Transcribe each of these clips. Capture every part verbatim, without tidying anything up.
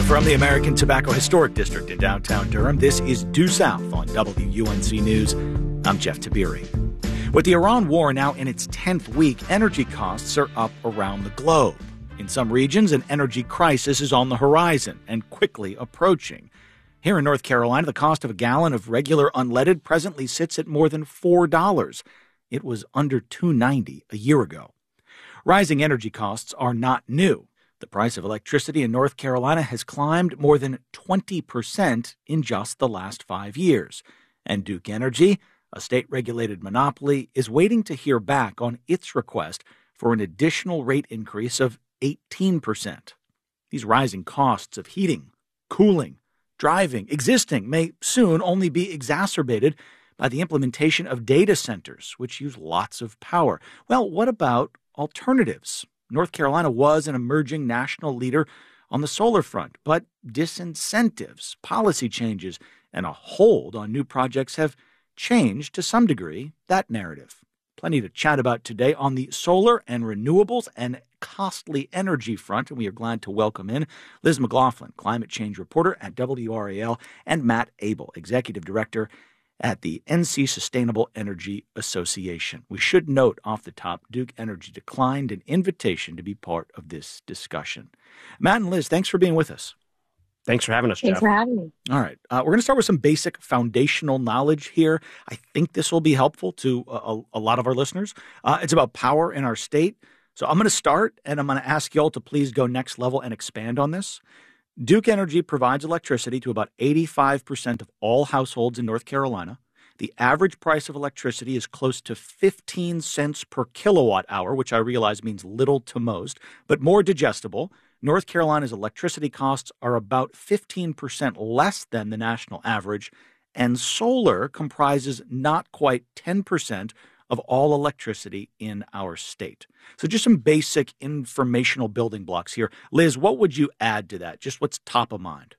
From the American Tobacco Historic District in downtown Durham, this is Due South on W U N C News. I'm Jeff Tabiri. With the Iran war now in its tenth week, energy costs are up around the globe. In some regions, an energy crisis is on the horizon and quickly approaching. Here in North Carolina, the cost of a gallon of regular unleaded presently sits at more than four dollars. It was under two dollars and ninety cents a year ago. Rising energy costs are not new. The price of electricity in North Carolina has climbed more than twenty percent in just the last five years. And Duke Energy, a state-regulated monopoly, is waiting to hear back on its request for an additional rate increase of eighteen percent. These rising costs of heating, cooling, driving, existing may soon only be exacerbated by the implementation of data centers, which use lots of power. Well, what about alternatives? North Carolina was an emerging national leader on the solar front, but disincentives, policy changes, and a hold on new projects have changed to some degree that narrative. Plenty to chat about today on the solar and renewables and costly energy front, and we are glad to welcome in Liz McLaughlin, climate change reporter at W R A L, and Matt Abel, executive director at the N C Sustainable Energy Association. We should note off the top, Duke Energy declined an invitation to be part of this discussion. Matt and Liz, thanks for being with us. Thanks for having us, Jeff. Thanks for having me. All right. Uh, we're going to start with some basic foundational knowledge here. I think this will be helpful to a, a lot of our listeners. Uh, it's about power in our state. So I'm going to start, and I'm going to ask you all to please go next level and expand on this. Duke Energy provides electricity to about eighty-five percent of all households in North Carolina. The average price of electricity is close to fifteen cents per kilowatt hour, which I realize means little to most, but more digestible. North Carolina's electricity costs are about fifteen percent less than the national average, and solar comprises not quite ten percent of all electricity in our state. So just some basic informational building blocks here. Liz, what would you add to that? Just what's top of mind?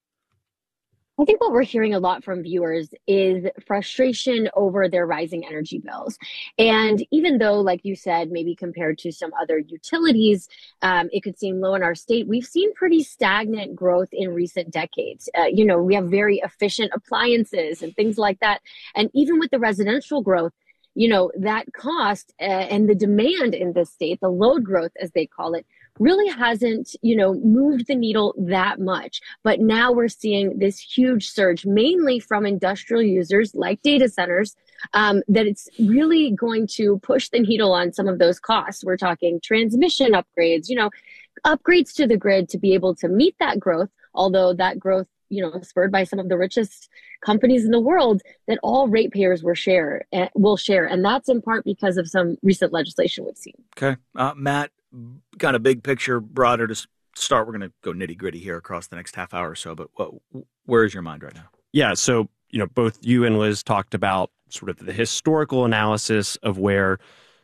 I think what we're hearing a lot from viewers is frustration over their rising energy bills. And even though, like you said, maybe compared to some other utilities, um, it could seem low in our state, we've seen pretty stagnant growth in recent decades. Uh, you know, we have very efficient appliances and things like that. And even with the residential growth, you know, that cost uh, and the demand in this state, the load growth, as they call it, really hasn't, you know, moved the needle that much. But now we're seeing this huge surge, mainly from industrial users like data centers, um, that it's really going to push the needle on some of those costs. We're talking transmission upgrades, you know, upgrades to the grid to be able to meet that growth, although that growth, you know, spurred by some of the richest companies in the world that all ratepayers will share, uh, will share. And that's in part because of some recent legislation we've seen. Okay. Uh, Matt, kind of big picture, broader to start. We're going to go nitty gritty here across the next half hour or so, but what, where is your mind right now? Yeah. So, you know, both you and Liz talked about sort of the historical analysis of where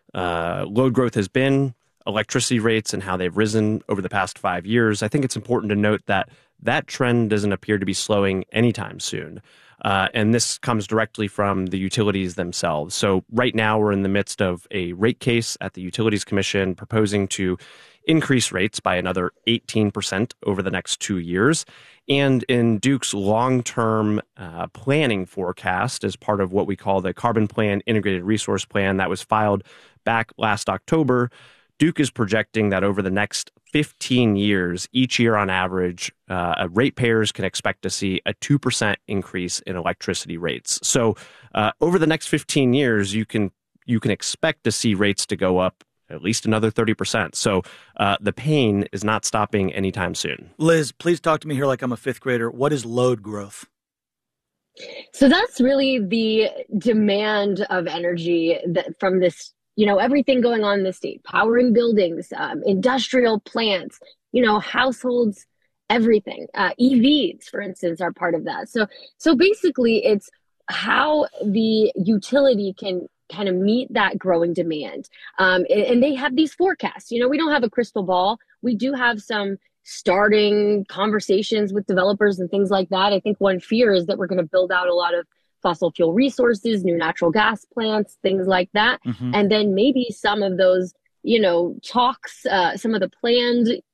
uh, load growth has been, electricity rates, and how they've risen over the past five years. I think it's important to note that that trend doesn't appear to be slowing anytime soon. Uh, and this comes directly from the utilities themselves. So right now we're in the midst of a rate case at the Utilities Commission proposing to increase rates by another eighteen percent over the next two years. And in Duke's long-term uh, planning forecast, as part of what we call the Carbon Plan Integrated Resource Plan that was filed back last October, Duke is projecting that over the next fifteen years, each year on average, uh, ratepayers can expect to see a two percent increase in electricity rates. So uh, over the next fifteen years, you can you can expect to see rates to go up at least another thirty percent. So uh, the pain is not stopping anytime soon. Liz, please talk to me here like I'm a fifth grader. What is load growth? So that's really the demand of energy that from this, you know, everything going on in the state, powering buildings, um, industrial plants, you know, households, everything. Uh, E Vs, for instance, are part of that. So, so basically it's how the utility can kind of meet that growing demand. Um, and, and they have these forecasts. You know, we don't have a crystal ball. We do have some starting conversations with developers and things like that. I think one fear is that we're going to build out a lot of fossil fuel resources, new natural gas plants, things like that. Mm-hmm. And then maybe some of those, you know, talks, uh, some of the planned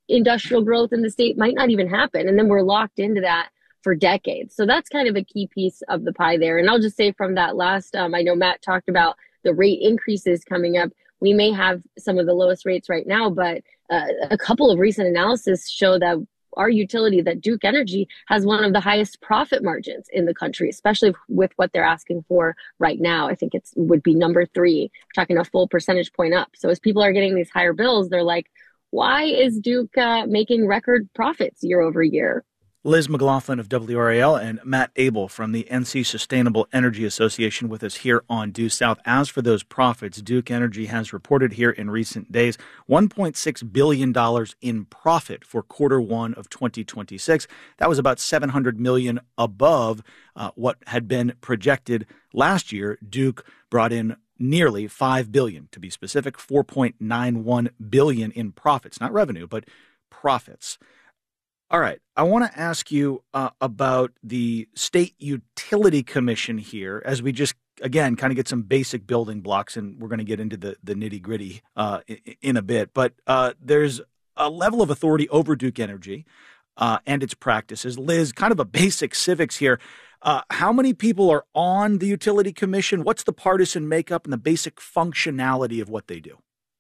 industrial growth in the state might not even happen. And then we're locked into that for decades. So that's kind of a key piece of the pie there. And I'll just say from that last, um, I know Matt talked about the rate increases coming up. We may have some of the lowest rates right now, but uh, a couple of recent analysis show that our utility, that Duke Energy, has one of the highest profit margins in the country, especially with what they're asking for right now. I think it would be number three, talking a full percentage point up. So as people are getting these higher bills, they're like, why is Duke uh, making record profits year over year? Liz McLaughlin of W R A L and Matt Abel from the N C Sustainable Energy Association with us here on Due South. As for those profits, Duke Energy has reported here in recent days one point six billion dollars in profit for quarter one of twenty twenty-six. That was about seven hundred million dollars above uh, what had been projected last year. Duke brought in nearly five billion dollars, to be specific, four point nine one billion dollars in profits, not revenue, but profits. All right. I want to ask you uh, about the State Utility Commission here, as we just, again, kind of get some basic building blocks, and we're going to get into the, the nitty-gritty uh, in, in a bit. But uh, there's a level of authority over Duke Energy uh, and its practices. Liz, kind of a basic civics here. Uh, how many people are on the Utility Commission? What's the partisan makeup and the basic functionality of what they do?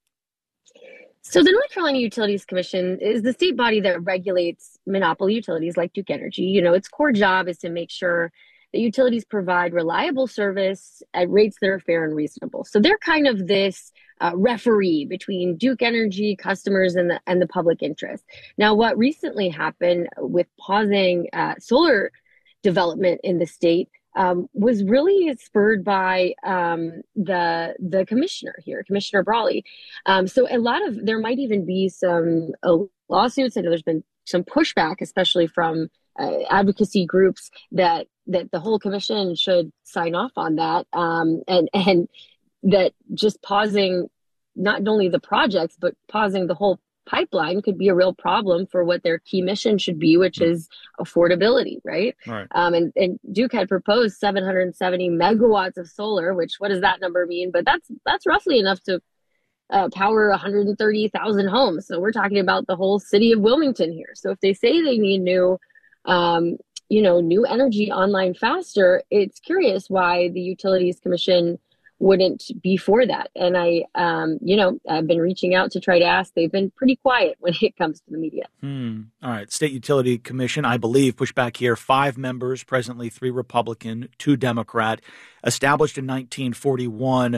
So the North Carolina Utilities Commission is the state body that regulates monopoly utilities like Duke Energy. You know, its core job is to make sure that utilities provide reliable service at rates that are fair and reasonable. So they're kind of this uh, referee between Duke Energy customers and the and the public interest. Now, what recently happened with pausing uh, solar development in the state Um, was really spurred by um, the the commissioner here, Commissioner Brawley. Um, so a lot of there might even be some uh, lawsuits. I know there's been some pushback, especially from uh, advocacy groups, that that the whole commission should sign off on that, um, and and that just pausing not only the projects but pausing the whole pipeline could be a real problem for what their key mission should be, which is affordability, right? Right. Um, and, and Duke had proposed seven hundred seventy megawatts of solar, which what does that number mean? But that's that's roughly enough to uh, power one hundred thirty thousand homes. So we're talking about the whole city of Wilmington here. So if they say they need new, um, you know, new energy online faster, it's curious why the Utilities Commission wouldn't be for that. And I, um, you know, I've been reaching out to try to ask. They've been pretty quiet when it comes to the media. Hmm. All right. State Utility Commission, I believe, pushback here, five members, presently three Republican, two Democrat, established in nineteen forty-one.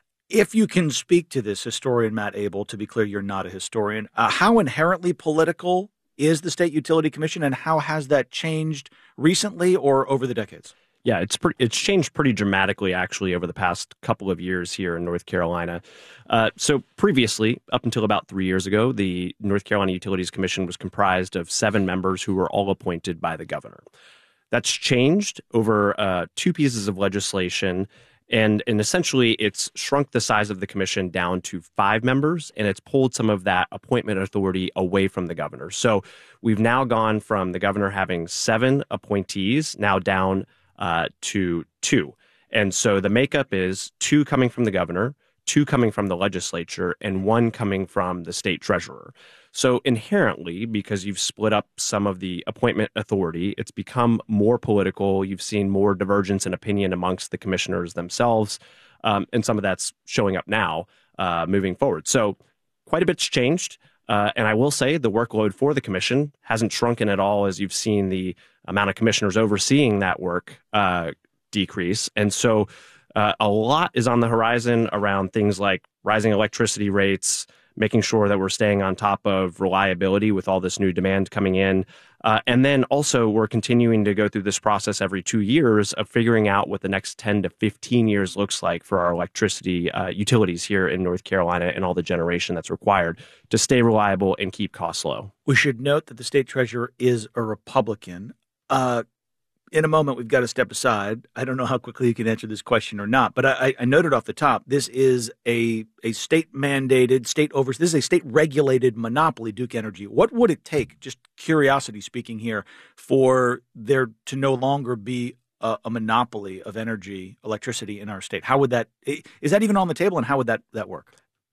If you can speak to this, historian Matt Abel, to be clear, you're not a historian, uh, how inherently political is the State Utility Commission, and how has that changed recently or over the decades? Yeah, it's pretty, it's changed pretty dramatically, actually, over the past couple of years here in North Carolina. Uh, so previously, up until about three years ago, the North Carolina Utilities Commission was comprised of seven members who were all appointed by the governor. That's changed over uh, two pieces of legislation, and, and essentially it's shrunk the size of the commission down to five members, and it's pulled some of that appointment authority away from the governor. So we've now gone from the governor having seven appointees now down Uh, to two. And so the makeup is two coming from the governor, two coming from the legislature, and one coming from the state treasurer. So inherently, because you've split up some of the appointment authority, it's become more political. You've seen more divergence in opinion amongst the commissioners themselves. Um, and some of that's showing up now uh, moving forward. So quite a bit's changed. Uh, and I will say the workload for the commission hasn't shrunken at all, as you've seen the amount of commissioners overseeing that work uh, decrease. And so uh, a lot is on the horizon around things like rising electricity rates, making sure that we're staying on top of reliability with all this new demand coming in. Uh, and then also we're continuing to go through this process every two years of figuring out what the next ten to fifteen years looks like for our electricity uh, utilities here in North Carolina and all the generation that's required to stay reliable and keep costs low. We should note that the state treasurer is a Republican. Uh, in a moment, we've got to step aside. I don't know how quickly you can answer this question or not, but I, I noted off the top, this is a, a state-mandated, state over. This is a state-regulated monopoly, Duke Energy. What would it take, just curiosity speaking here, for there to no longer be a, a monopoly of energy, electricity in our state? How would that – is that even on the table, and how would that, that work?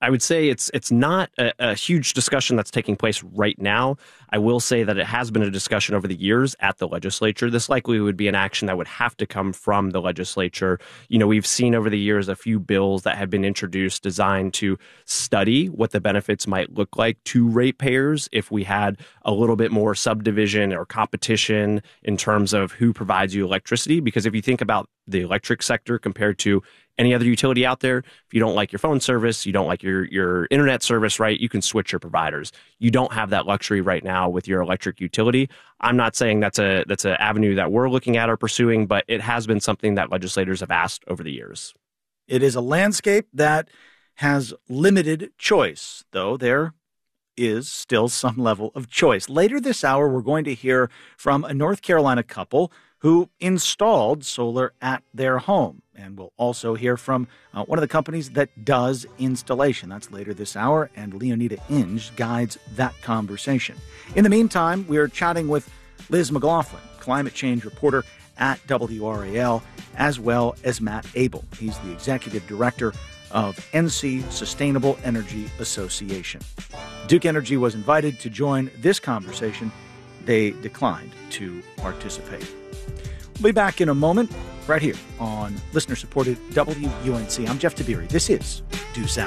I would say it's it's not a, a huge discussion that's taking place right now. I will say that it has been a discussion over the years at the legislature. This likely would be an action that would have to come from the legislature. You know, we've seen over the years a few bills that have been introduced designed to study what the benefits might look like to ratepayers if we had a little bit more subdivision or competition in terms of who provides you electricity. Because if you think about the electric sector compared to any other utility out there, if you don't like your phone service, you don't like your, your internet service, right, you can switch your providers. You don't have that luxury right now with your electric utility. I'm not saying that's a that's an avenue that we're looking at or pursuing, but it has been something that legislators have asked over the years. It is a landscape that has limited choice, though there is still some level of choice. Later this hour, we're going to hear from a North Carolina couple who installed solar at their home. And we'll also hear from uh, one of the companies that does installation. That's later this hour, and Leonida Inge guides that conversation. In the meantime, we're chatting with Liz McLaughlin, climate change reporter at W R A L, as well as Matt Abel. He's the executive director of N C Sustainable Energy Association. Duke Energy was invited to join this conversation. They declined to participate. We'll be back in a moment, right here on listener-supported W U N C. I'm Jeff Tiberi. This is Due South.